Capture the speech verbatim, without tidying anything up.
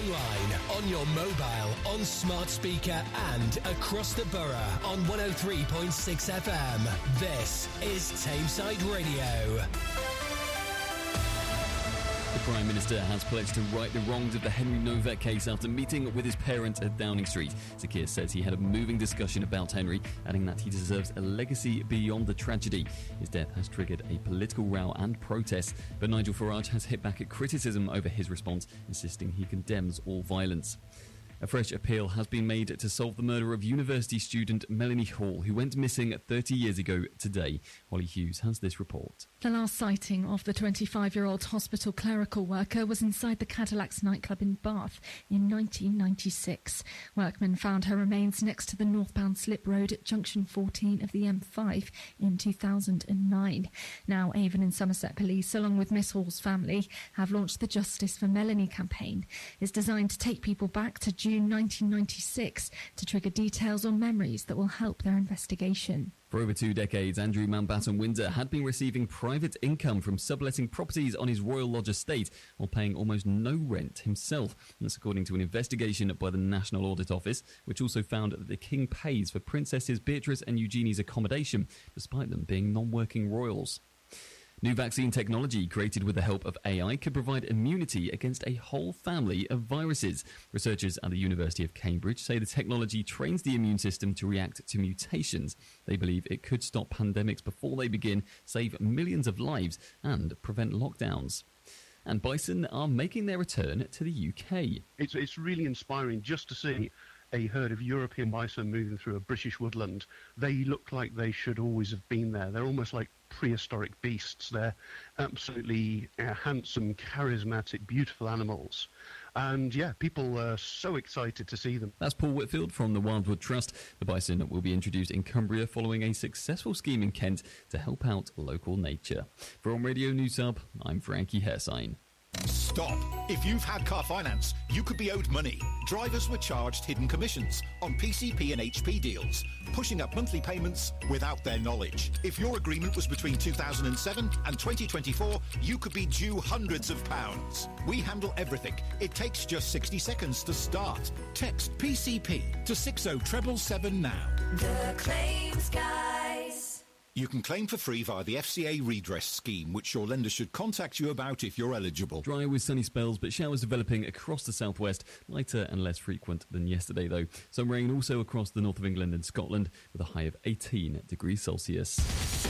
online, on your mobile, on smart speaker and across the borough on one oh three point six F M. This is Tameside Radio. The Prime Minister has pledged to right the wrongs of the Henry Novak case after meeting with his parents at Downing Street. Sir Keir says he had a moving discussion about Henry, adding that he deserves a legacy beyond the tragedy. His death has triggered a political row and protests, but Nigel Farage has hit back at criticism over his response, insisting he condemns all violence. A fresh appeal has been made to solve the murder of university student Melanie Hall, who went missing thirty years ago today. Holly Hughes has this report. The last sighting of the twenty-five-year-old hospital clerical worker was inside the Cadillacs nightclub in Bath in nineteen ninety-six. Workmen found her remains next to the northbound slip road at junction fourteen of the M five in two thousand nine. Now, Avon and Somerset Police, along with Miss Hall's family, have launched the Justice for Melanie campaign. It's designed to take people back to June nineteen ninety-six to trigger details or memories that will help their investigation. For over two decades, Andrew Mountbatten Windsor had been receiving private income from subletting properties on his Royal Lodge estate while paying almost no rent himself. That's according to an investigation by the National Audit Office, which also found that the King pays for Princesses Beatrice and Eugenie's accommodation, despite them being non-working royals. New vaccine technology created with the help of A I could provide immunity against a whole family of viruses. Researchers at the University of Cambridge say the technology trains the immune system to react to mutations. They believe it could stop pandemics before they begin, save millions of lives, and prevent lockdowns. And bison are making their return to the U K. It's, it's really inspiring just to see a herd of European bison moving through a British woodland. They look like they should always have been there. They're almost like prehistoric beasts. They're absolutely uh, handsome, charismatic, beautiful animals. And yeah, people are so excited to see them. That's Paul Whitfield from the Wildwood Trust. The bison will be introduced in Cumbria following a successful scheme in Kent to help out local nature. From Radio News Hub, I'm Frankie Hersign. Stop. If you've had car finance, you could be owed money. Drivers were charged hidden commissions on P C P and H P deals, pushing up monthly payments without their knowledge. If your agreement was between two thousand seven and twenty twenty-four, you could be due hundreds of pounds. We handle everything. It takes just sixty seconds to start. Text P C P to six oh seven seven now. The Claims Guys. You can claim for free via the F C A redress scheme, which your lender should contact you about if you're eligible. Dry with sunny spells, but showers developing across the southwest, lighter and less frequent than yesterday though. Some rain also across the north of England and Scotland, with a high of eighteen degrees Celsius.